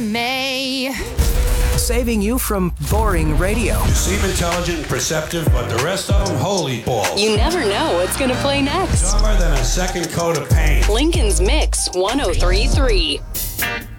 May. Saving you from boring radio. You seem intelligent and perceptive, but the rest of them, holy balls. You never know what's going to play next. Dumber than a second coat of paint. Lincoln's Mix 1033.